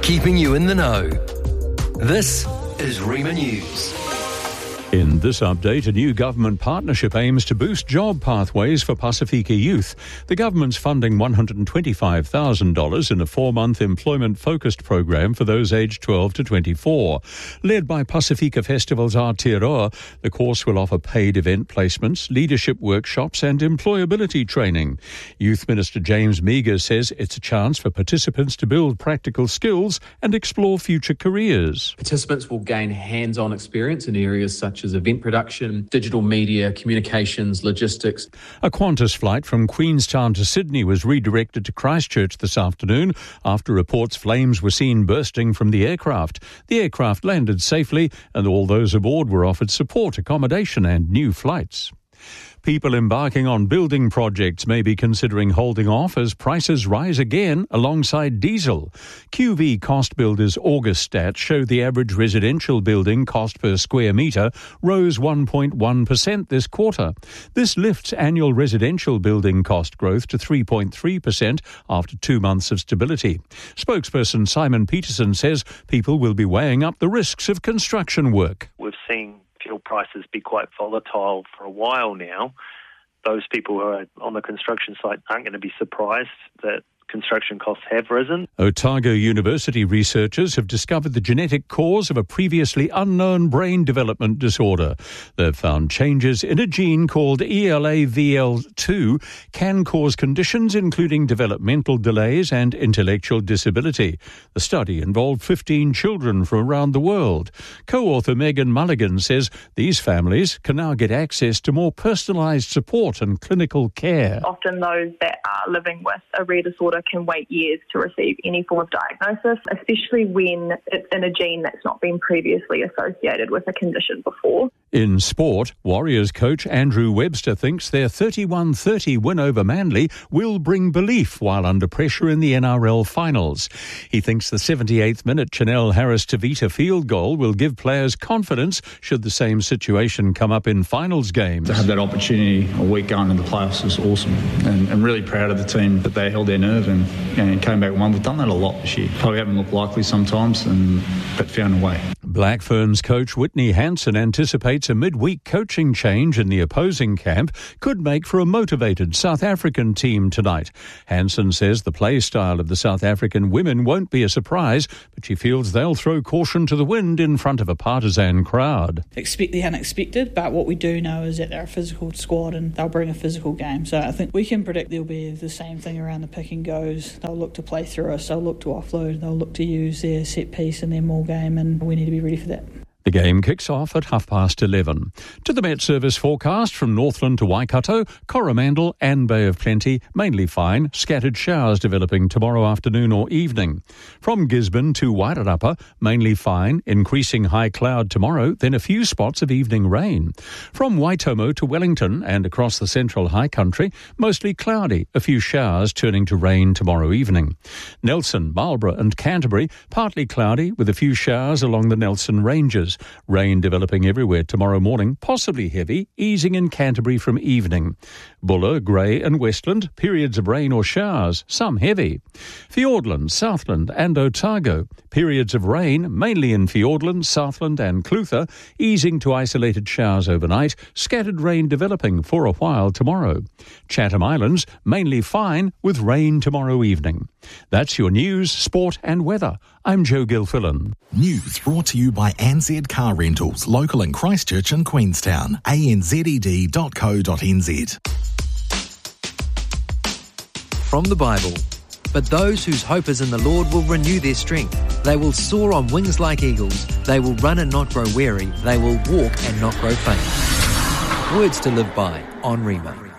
keeping you in the know. This is Rima News. In this update, a new government partnership aims to boost job pathways for Pasifika youth. The government's funding $125,000 in a 4-month employment-focused program for those aged 12 to 24. Led by Pasifika Festival's Aotearoa, the course will offer paid event placements, leadership workshops and employability training. Youth Minister James Meagher says it's a chance for participants to build practical skills and explore future careers. Participants will gain hands-on experience in areas such as event production, digital media, communications, logistics. A Qantas flight from Queenstown to Sydney was redirected to Christchurch this afternoon after reports flames were seen bursting from the aircraft. The aircraft landed safely and all those aboard were offered support, accommodation and new flights. People embarking on building projects may be considering holding off as prices rise again alongside diesel. QV Cost Builder's August stats show the average residential building cost per square metre rose 1.1% this quarter. This lifts annual residential building cost growth to 3.3% after 2 months of stability. Spokesperson Simon Peterson says people will be weighing up the risks of construction work. We've seen fuel prices be quite volatile for a while now. Those people who are on the construction site aren't going to be surprised that construction costs have risen. Otago University researchers have discovered the genetic cause of a previously unknown brain development disorder. They've found changes in a gene called ELAVL2 can cause conditions including developmental delays and intellectual disability. The study involved 15 children from around the world. Co-author Megan Mulligan says these families can now get access to more personalised support and clinical care. Often those that are living with a rare disorder can wait years to receive any form of diagnosis, especially when it's in a gene that's not been previously associated with a condition before. In sport, Warriors coach Andrew Webster thinks their 31-30 win over Manly will bring belief while under pressure in the NRL finals. He thinks the 78th minute Chanel Harris-Tavita field goal will give players confidence should the same situation come up in finals games. To have that opportunity a week going into the playoffs is awesome, and I'm really proud of the team that they held their nerve and came back and won. We've done that a lot this year. Probably haven't looked likely sometimes, but found a way. Black Ferns coach Whitney Hansen anticipates a midweek coaching change in the opposing camp could make for a motivated South African team tonight. Hansen says the play style of the South African women won't be a surprise, but she feels they'll throw caution to the wind in front of a partisan crowd. Expect the unexpected, but what we do know is that they're a physical squad and they'll bring a physical game. So I think we can predict there'll be the same thing around the pick and goes. They'll look to play through us, they'll look to offload, they'll look to use their set piece and their maul game, and we need to be ready for that. The game kicks off at 11:30. To the Met Service forecast from Northland to Waikato, Coromandel and Bay of Plenty, mainly fine, scattered showers developing tomorrow afternoon or evening. From Gisborne to Wairarapa, mainly fine, increasing high cloud tomorrow, then a few spots of evening rain. From Waitomo to Wellington and across the central high country, mostly cloudy, a few showers turning to rain tomorrow evening. Nelson, Marlborough and Canterbury, partly cloudy with a few showers along the Nelson Ranges. Rain developing everywhere tomorrow morning, possibly heavy, easing in Canterbury from evening. Buller, Grey and Westland, periods of rain or showers, some heavy. Fiordland, Southland and Otago, periods of rain, mainly in Fiordland, Southland and Clutha, easing to isolated showers overnight, scattered rain developing for a while tomorrow. Chatham Islands, mainly fine, with rain tomorrow evening. That's your news, sport and weather. I'm Joe Gilfillan. News brought to you by ANZ Car Rentals, local in Christchurch and Queenstown. anzed.co.nz. From the Bible. But those whose hope is in the Lord will renew their strength. They will soar on wings like eagles. They will run and not grow weary. They will walk and not grow faint. Words to live by on Rima.